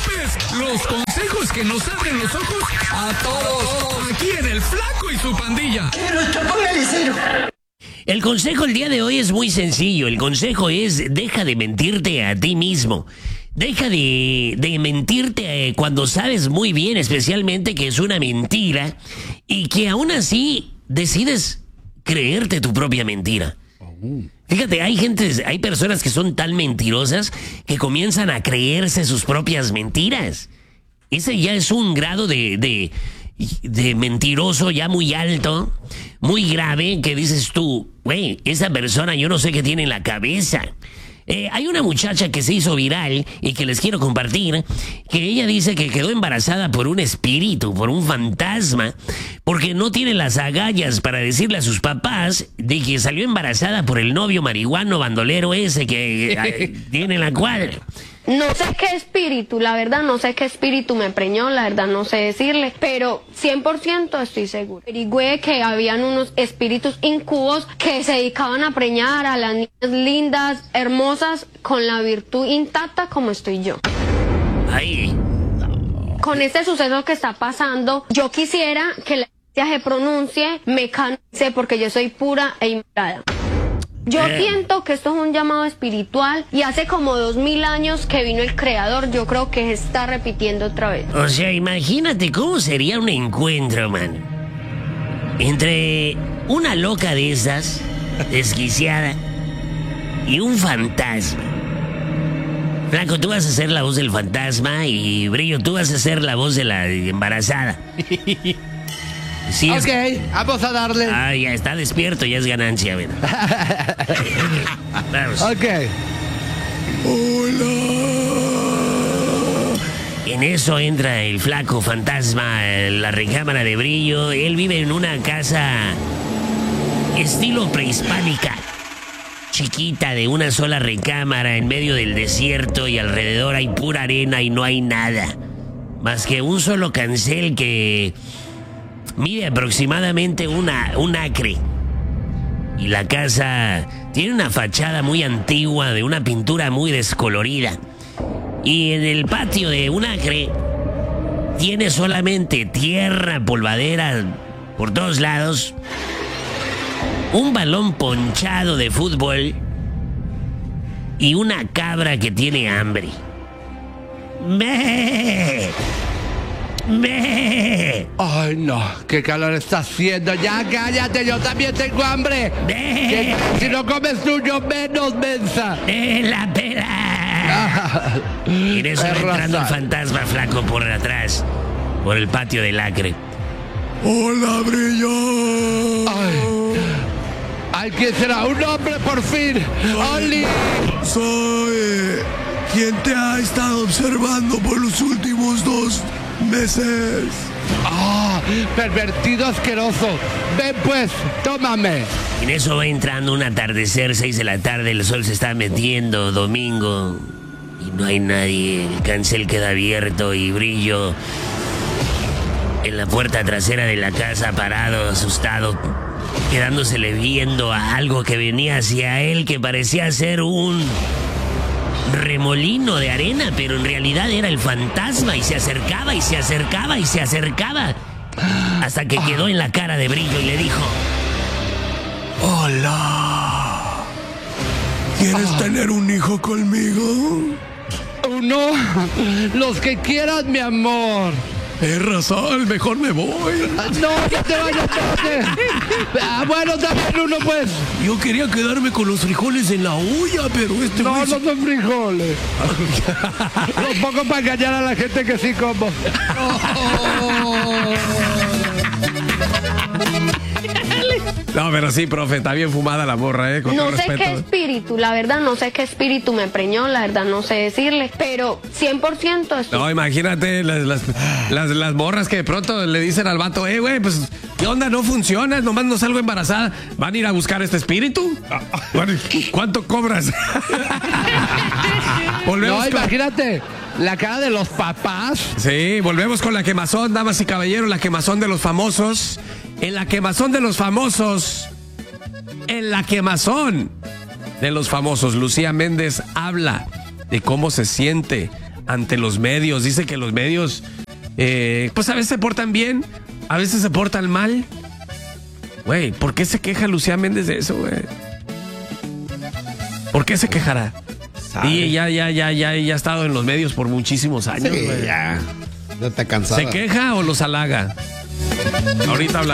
preocupes. Los consejos que nos abren los ojos a todos. Aquí en El Flaco y su pandilla. El consejo el día de hoy es muy sencillo. El consejo es: deja de mentirte a ti mismo. Deja de mentirte cuando sabes muy bien, especialmente, que es una mentira y que aún así decides creerte tu propia mentira. Fíjate, hay personas que son tan mentirosas que comienzan a creerse sus propias mentiras. Ese ya es un grado de mentiroso ya muy alto, muy grave, que dices tú, güey, esa persona yo no sé qué tiene en la cabeza. Hay una muchacha que se hizo viral y que les quiero compartir, que ella dice que quedó embarazada por un espíritu, por un fantasma, porque no tiene las agallas para decirle a sus papás de que salió embarazada por el novio marihuano bandolero ese que tiene en la cuadra. No sé qué espíritu, la verdad, no sé qué espíritu me preñó, la verdad, no sé decirle, pero 100% estoy seguro. Averigüé que habían unos espíritus incubos que se dedicaban a preñar a las niñas lindas, hermosas, con la virtud intacta como estoy yo. Ahí. Con este suceso que está pasando, yo quisiera que la iglesia se pronuncie, me canonice, porque yo soy pura e inmaculada. Yo siento que esto es un llamado espiritual y hace como 2000 años que vino el creador. Yo creo que se está repitiendo otra vez. O sea, imagínate cómo sería un encuentro, man, entre una loca de esas, desquiciada, y un fantasma. Flaco, tú vas a ser la voz del fantasma y Brillo, tú vas a ser la voz de la embarazada. Sí, ok, vamos a darle. Ah, ya está despierto, ya es ganancia, mira. Vamos. Ok. Hola. En eso entra el flaco fantasma a la recámara de Brillo. Él vive en una casa estilo prehispánica, chiquita, de una sola recámara en medio del desierto, y alrededor hay pura arena y no hay nada más que un solo cancel que mide aproximadamente un acre. Y la casa tiene una fachada muy antigua de una pintura muy descolorida. Y en el patio de un acre tiene solamente tierra, polvadera por todos lados, un balón ponchado de fútbol y una cabra que tiene hambre. ¡Meh! ¡Meh! Ay, no, qué calor está haciendo. Ya cállate, yo también tengo hambre. ¡Meh! Si no comes tú, yo menos, mensa. ¡La pela! Y en eso va entrando el fantasma, flaco, por atrás, por el patio del acre. Hola, Brillo. Ay, ¿quién será? ¡Un hombre, por fin! ¡Oli! Soy quien te ha estado observando por los últimos 2 meses. ¡Ah! ¡Pervertido asqueroso! ¡Ven pues! ¡Tómame! En eso va entrando un atardecer, 6 de la tarde, el sol se está metiendo, domingo, y no hay nadie. El cancel queda abierto y Brillo en la puerta trasera de la casa, parado, asustado, quedándosele viendo a algo que venía hacia él, que parecía ser un remolino de arena, pero en realidad era el fantasma, y se acercaba y se acercaba y se acercaba, hasta que quedó en la cara de Brillo y le dijo: Hola. ¿Quieres tener un hijo conmigo? ¡Uno! ¡Los que quieras, mi amor! Razón, mejor me voy. ¡No, ya te vayas, espérate! Bueno, dame uno, pues. Yo quería quedarme con los frijoles en la olla, pero No, no son frijoles. Los pongo para engañar a la gente que sí como. No, pero sí, profe, está bien fumada la morra, con No todo sé respeto. qué espíritu, la verdad, no sé qué espíritu me preñó, la verdad, no sé decirle, pero 100% estoy... No, imagínate las morras que de pronto le dicen al vato, güey, pues, ¿qué onda? No funciona, nomás no salgo embarazada. ¿Van a ir a buscar este espíritu? Bueno, ¿cuánto cobras? Volvemos No, imagínate la cara de los papás. Sí, volvemos con la quemazón, damas y caballeros, la quemazón de los famosos. En la quemazón de los famosos, Lucía Méndez habla de cómo se siente ante los medios. Dice que los medios, pues a veces se portan bien, a veces se portan mal. Güey, ¿por qué se queja Lucía Méndez de eso, güey? ¿Por qué se quejará? Y ella ya ha estado en los medios por muchísimos años, güey. Ya está cansada. ¿Se queja o los halaga? Ahorita hablamos.